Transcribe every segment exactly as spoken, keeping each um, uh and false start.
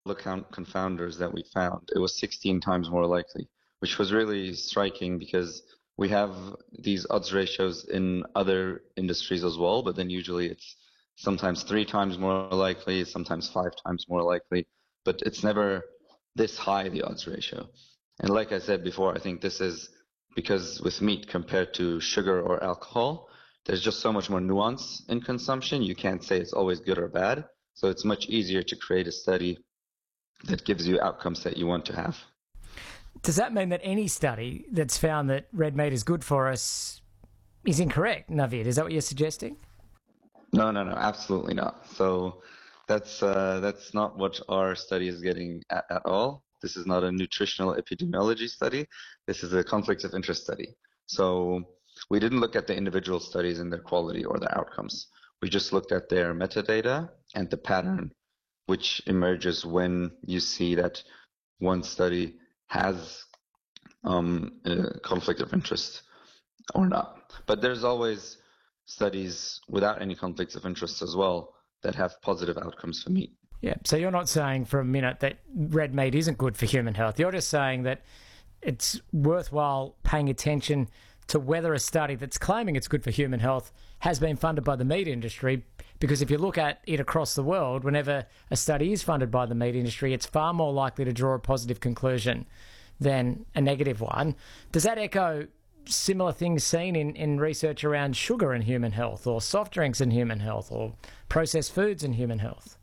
the count confounders that we found, it was sixteen times more likely, which was really striking because we have these odds ratios in other industries as well, but then usually it's sometimes three times more likely, sometimes five times more likely, but it's never this high, the odds ratio. And like I said before, I think this is because with meat compared to sugar or alcohol, there's just so much more nuance in consumption. You can't say it's always good or bad. So it's much easier to create a study that gives you outcomes that you want to have. Does that mean that any study that's found that red meat is good for us is incorrect, Navid? Is that what you're suggesting? No, no, no, absolutely not. So that's uh, that's not what our study is getting at, at all. This is not a nutritional epidemiology study. This is a conflicts of interest study. So we didn't look at the individual studies and their quality or their outcomes. We just looked at their metadata and the pattern which emerges when you see that one study has um, a conflict of interest or not. But there's always studies without any conflicts of interest as well that have positive outcomes for meat. Yeah, so you're not saying for a minute that red meat isn't good for human health. You're just saying that it's worthwhile paying attention to whether a study that's claiming it's good for human health has been funded by the meat industry, because if you look at it across the world, whenever a study is funded by the meat industry, it's far more likely to draw a positive conclusion than a negative one. Does that echo similar things seen in, in research around sugar and human health, or soft drinks and human health, or processed foods and human health?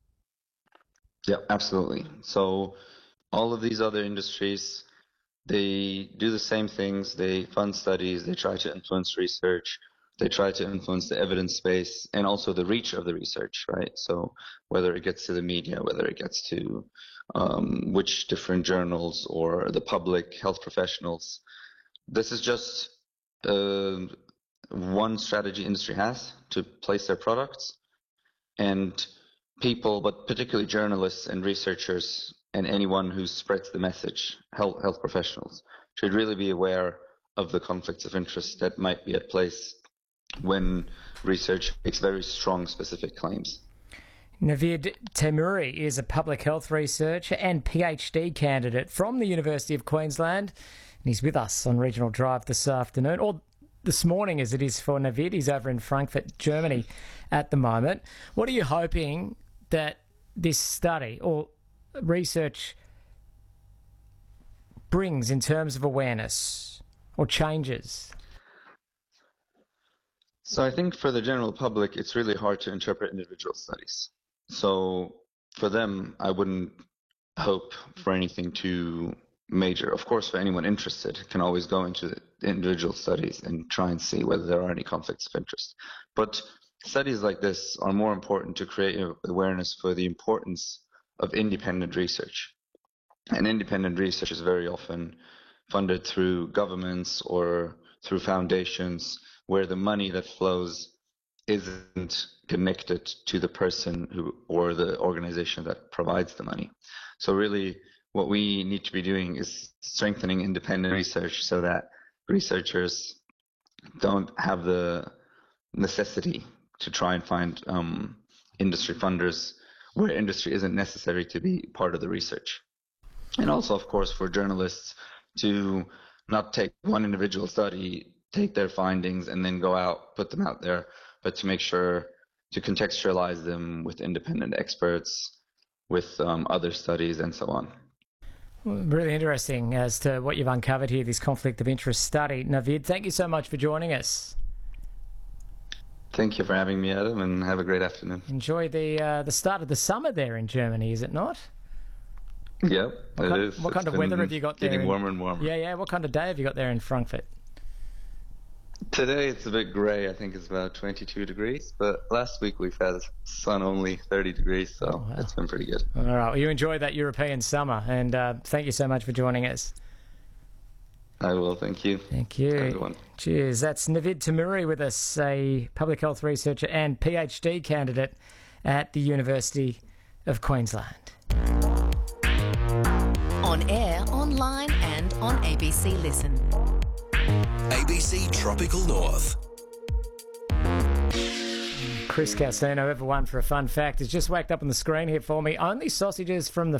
Yeah, absolutely. So all of these other industries, they do the same things. They fund studies, they try to influence research, they try to influence the evidence space and also the reach of the research, right? So whether it gets to the media, whether it gets to um, which different journals or the public, health professionals. This is just uh, one strategy industry has to place their products, and people, but particularly journalists and researchers and anyone who spreads the message, health, health professionals, should really be aware of the conflicts of interest that might be at place when research makes very strong specific claims. Navid Teimouri is a public health researcher and PhD candidate from the University of Queensland, and he's with us on Regional Drive this afternoon, or this morning as it is for Navid. He's over in Frankfurt, Germany at the moment. What are you hoping that this study or research brings in terms of awareness or changes? So I think for the general public, it's really hard to interpret individual studies. So for them, I wouldn't hope for anything too major. Of course, for anyone interested, can always go into the individual studies and try and see whether there are any conflicts of interest. But studies like this are more important to create awareness for the importance of independent research. And independent research is very often funded through governments or through foundations where the money that flows isn't connected to the person who or the organization that provides the money. So really what we need to be doing is strengthening independent research so that researchers don't have the necessity to try and find um, industry funders where industry isn't necessary to be part of the research. And also, of course, for journalists to not take one individual study, take their findings and then go out, put them out there, but to make sure to contextualize them with independent experts, with um, other studies and so on. Well, really interesting as to what you've uncovered here, this conflict of interest study. Navid, thank you so much for joining us. Thank you for having me, Adam, and have a great afternoon. Enjoy the uh, the start of the summer there in Germany, is it not? Yep, what it kind, is. What kind it's of weather have you got there? Getting in, warmer and warmer. Yeah, yeah. What kind of day have you got there in Frankfurt? Today it's a bit grey. I think it's about twenty-two degrees, but last week we've had sun only thirty degrees, so oh, wow. It's been pretty good. All right, well, you enjoy that European summer, and uh, thank you so much for joining us. I will, thank you. Thank you. Everyone. Cheers. That's Navid Teimouri with us, a public health researcher and PhD candidate at the University of Queensland. On air, online and on A B C Listen. A B C Tropical North. Chris Castino, ever one for a fun fact, has just whacked up on the screen here for me. Only sausages from the